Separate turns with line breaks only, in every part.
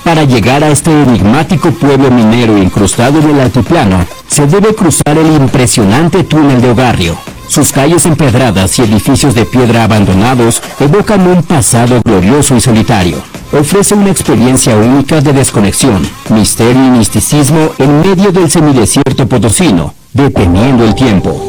Para llegar a este enigmático pueblo minero incrustado en el altiplano, se debe cruzar el impresionante túnel de Ogarrio. Sus calles empedradas y edificios de piedra abandonados evocan un pasado glorioso y solitario. Ofrece una experiencia única de desconexión, misterio y misticismo en medio del semidesierto potosino, deteniendo el tiempo.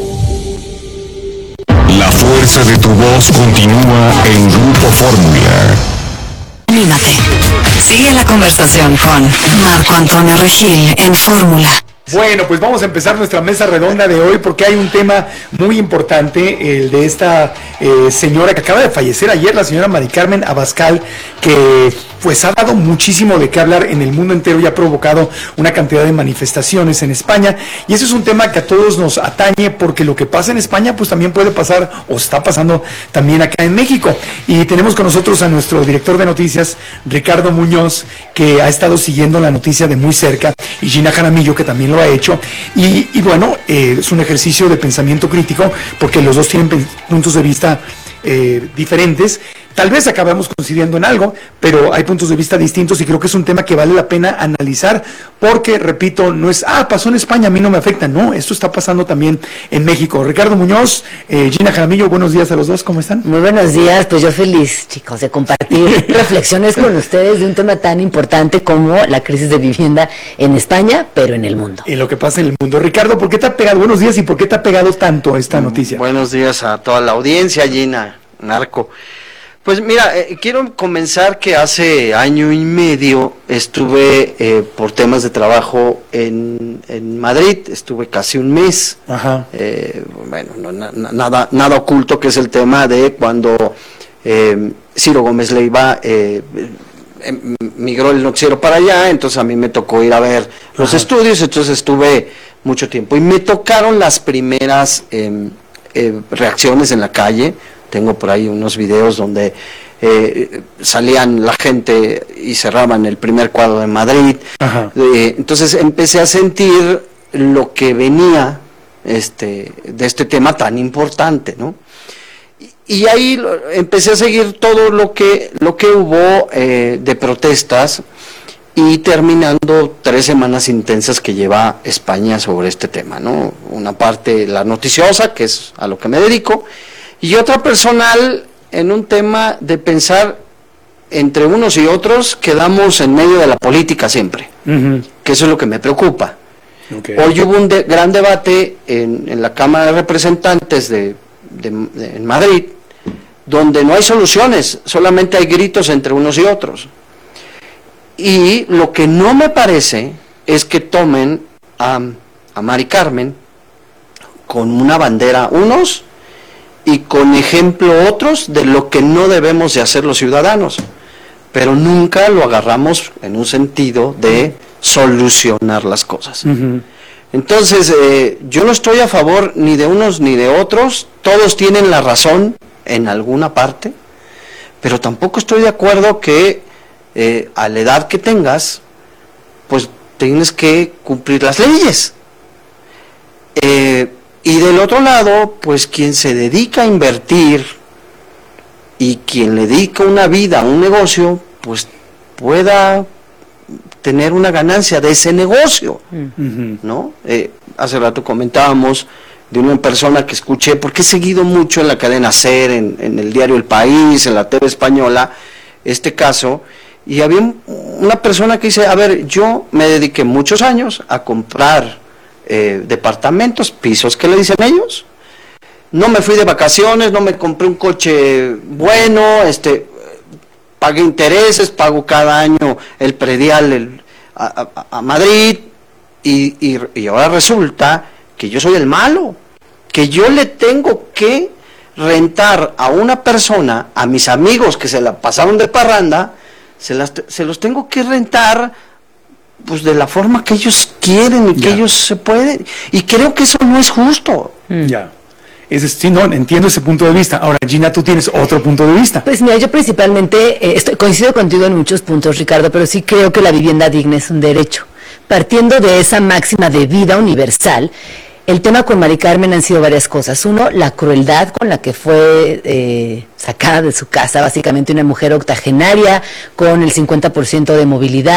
La fuerza de tu voz continúa en Grupo Fórmula.
Anímate. Sigue la conversación con Marco Antonio Regil en Fórmula.
Bueno, pues vamos a empezar nuestra mesa redonda de hoy porque hay un tema muy importante, el de esta señora que acaba de fallecer ayer, la señora Mari Carmen Abascal, que pues ha dado muchísimo de qué hablar en el mundo entero y ha provocado una cantidad de manifestaciones en España, y eso es un tema que a todos nos atañe porque lo que pasa en España pues también puede pasar o está pasando también acá en México. Y tenemos con nosotros a nuestro director de noticias, Ricardo Muñoz, que ha estado siguiendo la noticia de muy cerca, y Gina Jaramillo, que también lo ha hecho, y bueno, es un ejercicio de pensamiento crítico porque los dos tienen puntos de vista diferentes. Tal vez acabamos coincidiendo en algo, pero hay puntos de vista distintos y creo que es un tema que vale la pena analizar porque, repito, no es, pasó en España, a mí no me afecta, no, esto está pasando también en México. Ricardo Muñoz, Gina Jaramillo, buenos días a los dos, ¿cómo están?
Muy buenos días, pues yo feliz, chicos, de compartir reflexiones con ustedes de un tema tan importante como la crisis de vivienda en España, pero en el mundo.
Y lo que pasa en el mundo. Ricardo, ¿por qué te ha pegado? Buenos días, ¿y por qué te ha pegado tanto esta noticia?
Buenos días a toda la audiencia, Gina, Narco. Pues mira, quiero comenzar que hace año y medio estuve por temas de trabajo en Madrid, estuve casi un mes.
Ajá.
Bueno, nada oculto, que es el tema de cuando Ciro Gómez Leiva migró el noticiero para allá, entonces a mí me tocó ir a ver los estudios, entonces estuve mucho tiempo y me tocaron las primeras reacciones en la calle. Tengo por ahí unos videos donde salían la gente y cerraban el primer cuadro de Madrid. Entonces empecé a sentir lo que venía de este tema tan importante, ¿no? Y ahí empecé a seguir todo lo que hubo de protestas y terminando 3 semanas intensas que lleva España sobre este tema, ¿no? Una parte la noticiosa, que es a lo que me dedico, y otra personal en un tema de pensar entre unos y otros, quedamos en medio de la política siempre, que eso es lo que me preocupa. Hoy hubo un gran debate en la Cámara de Representantes en Madrid, donde no hay soluciones, solamente hay gritos entre unos y otros. Y lo que no me parece es que tomen a Mari Carmen con una bandera unos y con ejemplo otros de lo que no debemos de hacer los ciudadanos, pero nunca lo agarramos en un sentido de solucionar las cosas. Entonces, yo no estoy a favor ni de unos ni de otros, todos tienen la razón en alguna parte, pero tampoco estoy de acuerdo que a la edad que tengas, pues tienes que cumplir las leyes. Y del otro lado, pues quien se dedica a invertir y quien le dedica una vida a un negocio, pues pueda tener una ganancia de ese negocio, ¿no? Hace rato comentábamos de una persona que escuché, porque he seguido mucho en la cadena SER, en el diario El País, en la TV española, este caso, y había una persona que dice, a ver, yo me dediqué muchos años a comprar departamentos, pisos, ¿qué le dicen ellos? No me fui de vacaciones, no me compré un coche bueno, pagué intereses, pago cada año el predial a Madrid, y ahora resulta que yo soy el malo, que yo le tengo que rentar a una persona, a mis amigos que se la pasaron de parranda, se los tengo que rentar pues de la forma que ellos quieren y que ellos se pueden, y creo que eso no es justo.
Ya. Sí, no, entiendo ese punto de vista. Ahora, Gina, tú tienes otro punto de vista.
Pues mira, yo principalmente coincido contigo en muchos puntos, Ricardo, pero sí creo que la vivienda digna es un derecho. Partiendo de esa máxima de vida universal, el tema con Mari Carmen han sido varias cosas. Uno, la crueldad con la que fue sacada de su casa, básicamente una mujer octogenaria con el 50% de movilidad.